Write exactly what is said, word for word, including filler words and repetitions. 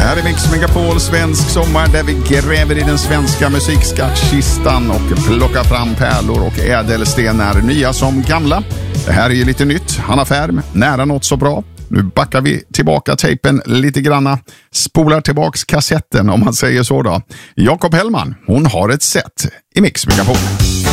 här är Mix Megapol svensk sommar där vi gräver i den svenska musikskattkistan och plockar fram pärlor och ädelstenar, nya som gamla. Det här är ju lite nytt. Hanna Färm, nära något så bra. Nu backar vi tillbaka tejpen lite granna, spolar tillbaks kassetten om man säger så då. Jakob Hellman, hon har ett sätt i Mix Megapol.